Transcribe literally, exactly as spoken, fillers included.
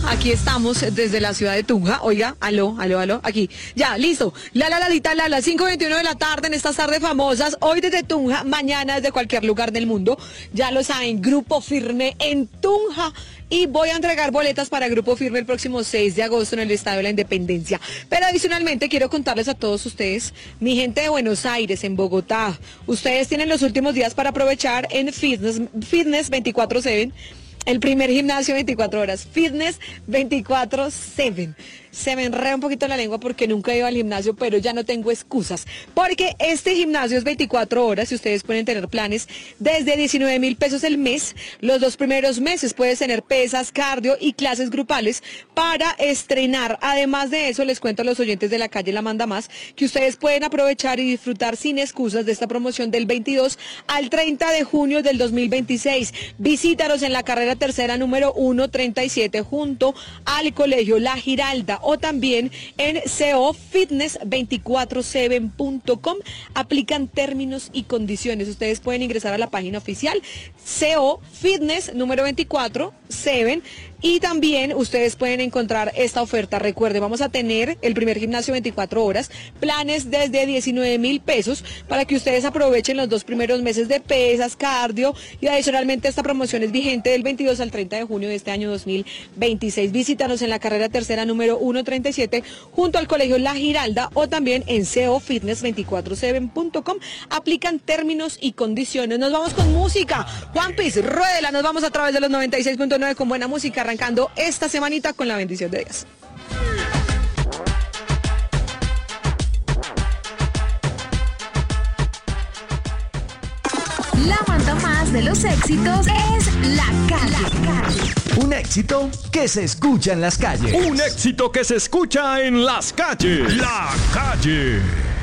aquí estamos desde la ciudad de Tunja. Oiga, aló, aló, aló, aquí. Ya, listo. La, la, la, la, la, la, cinco veintiuno de la tarde en estas tardes famosas. Hoy desde Tunja, mañana desde cualquier lugar del mundo. Ya lo saben, Grupo Firme en Tunja. Y voy a entregar boletas para Grupo Firme el próximo seis de agosto en el Estadio de la Independencia. Pero adicionalmente quiero contarles a todos ustedes, mi gente de Buenos Aires, en Bogotá, ustedes tienen los últimos días para aprovechar en Fitness, Fitness veinticuatro siete, el primer gimnasio veinticuatro horas, Fitness veinticuatro siete. Se me enreda un poquito la lengua porque nunca he ido al gimnasio, pero ya no tengo excusas. Porque este gimnasio es veinticuatro horas y ustedes pueden tener planes desde diecinueve mil pesos el mes. Los dos primeros meses puedes tener pesas, cardio y clases grupales para estrenar. Además de eso, les cuento a los oyentes de La Calle La Manda Más que ustedes pueden aprovechar y disfrutar sin excusas de esta promoción del veintidós al treinta de junio del dos mil veintiséis. Visítanos en la carrera tercera número ciento treinta y siete junto al Colegio La Giralda, o también en C O Fitness veinticuatro siete punto com. Aplican términos y condiciones. Ustedes pueden ingresar a la página oficial C O Fitness número veinticuatro siete y también ustedes pueden encontrar esta oferta. Recuerde, vamos a tener el primer gimnasio veinticuatro horas, planes desde diecinueve mil pesos para que ustedes aprovechen los dos primeros meses de pesas, cardio, y adicionalmente esta promoción es vigente del veintidós al treinta de junio de este año dos mil veintiséis. Visítanos en la carrera tercera número ciento treinta y siete junto al Colegio La Giralda o también en C O Fitness veinticuatro siete punto com. Aplican términos y condiciones. Nos vamos con música. Juan Piz, ruédela. Nos vamos a través de los noventa y seis punto nueve con buena música, arrancando esta semanita con la bendición de Dios. La banda más de los éxitos es La Calle. La Calle. Un éxito que se escucha en las calles. Un éxito que se escucha en las calles. La Calle.